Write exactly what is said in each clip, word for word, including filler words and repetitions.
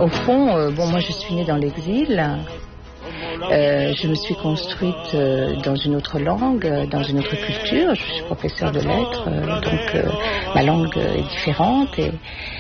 Au fond, euh, bon, moi je suis née dans l'exil. Euh, je me suis construite euh, dans une autre langue, euh, dans une autre culture. Je suis professeure de lettres, euh, donc euh, ma langue est différente. Et,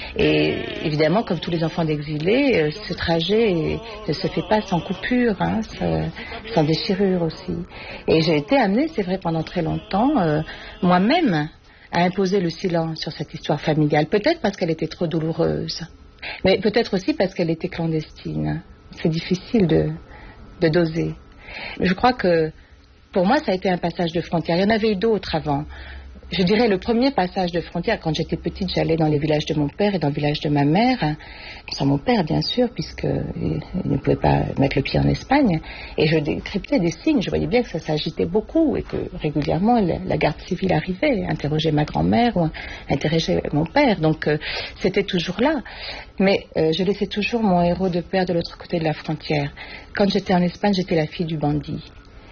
et évidemment, comme tous les enfants d'exilés, euh, ce trajet ne se fait pas sans coupure, hein, sans, sans déchirure aussi. Et j'ai été amenée, c'est vrai, pendant très longtemps, euh, moi-même, à imposer le silence sur cette histoire familiale. Peut-être parce qu'elle était trop douloureuse, mais peut-être aussi parce qu'elle était clandestine. C'est difficile de... de doser. Je crois que pour moi ça a été un passage de frontière. Il y en avait eu d'autres avant. Je dirais le premier passage de frontière, quand j'étais petite, j'allais dans les villages de mon père et dans le village de ma mère, sans mon père bien sûr, puisqu'il ne pouvait pas mettre le pied en Espagne, et je décryptais des signes, je voyais bien que ça s'agitait beaucoup et que régulièrement la garde civile arrivait, interrogeait ma grand-mère ou interrogeait mon père, donc euh, c'était toujours là. Mais euh, je laissais toujours mon héros de père de l'autre côté de la frontière. Quand j'étais en Espagne, j'étais la fille du bandit.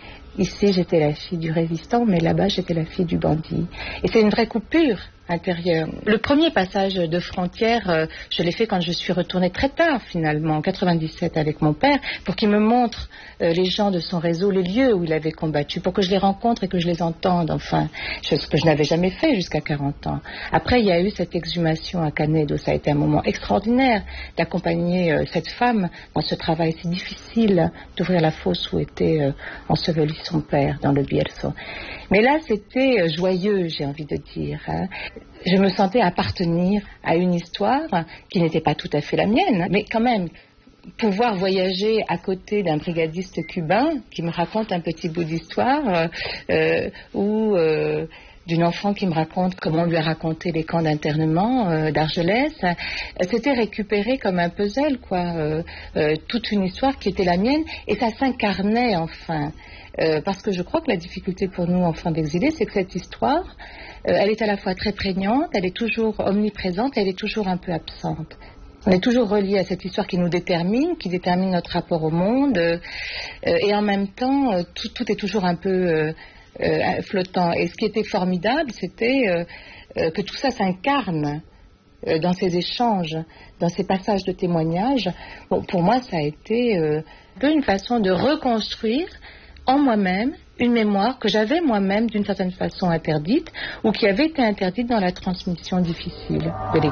Ici, j'étais la fille du résistant, mais là-bas, j'étais la fille du bandit. Et c'est une vraie coupure intérieure. Le premier passage de frontière, euh, je l'ai fait quand je suis retournée très tard, finalement, en quatre-vingt-dix-sept, avec mon père, pour qu'il me montre euh, les gens de son réseau, les lieux où il avait combattu, pour que je les rencontre et que je les entende, enfin, ce que je n'avais jamais fait jusqu'à quarante ans. Après, il y a eu cette exhumation à Canedo. Ça a été un moment extraordinaire d'accompagner euh, cette femme dans ce travail si difficile d'ouvrir la fosse où était euh, enseveli son père, dans le Bierzo. Mais là, c'était joyeux, j'ai envie de dire. Hein. Je me sentais appartenir à une histoire qui n'était pas tout à fait la mienne, mais quand même, pouvoir voyager à côté d'un brigadiste cubain qui me raconte un petit bout d'histoire, euh, ou euh, d'une enfant qui me raconte comment on lui a raconté les camps d'internement euh, d'Argelès, c'était récupéré comme un puzzle, quoi, euh, euh, toute une histoire qui était la mienne, et ça s'incarnait enfin. Euh, parce que je crois que la difficulté pour nous, enfants d'exilés, c'est que cette histoire, euh, elle est à la fois très prégnante, elle est toujours omniprésente, elle est toujours un peu absente. On est toujours relié à cette histoire qui nous détermine, qui détermine notre rapport au monde, euh, euh, et en même temps, euh, tout, tout est toujours un peu euh, euh, flottant. Et ce qui était formidable, c'était euh, euh, que tout ça s'incarne euh, dans ces échanges, dans ces passages de témoignages. Bon, pour moi, ça a été euh, un peu une façon de reconstruire en moi-même une mémoire que j'avais moi-même d'une certaine façon interdite, ou qui avait été interdite dans la transmission difficile de l'exil.